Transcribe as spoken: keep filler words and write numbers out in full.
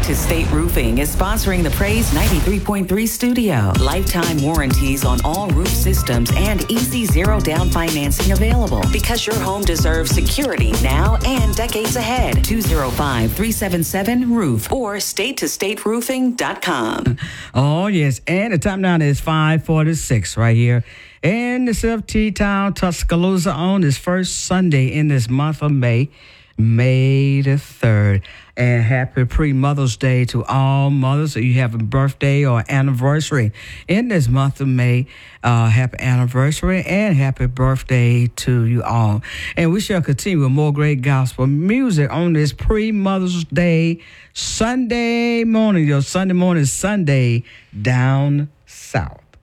to State Roofing is sponsoring the Praise ninety-three point three studio. Lifetime warranties on all roof systems and easy zero down financing available because your home deserves security now and decades ahead. two oh five, three seven seven, roof or state to state roofing dot com. Oh, yes. And the time now is five forty-six right here in the South T-Town, Tuscaloosa on this first Sunday in this month of May, May the third. And happy pre-Mother's Day to all mothers. If you have a birthday or anniversary in this month of May, uh, happy anniversary and happy birthday to you all. And we shall continue with more great gospel music on this pre-Mother's Day Sunday morning, your Sunday morning Sunday down south.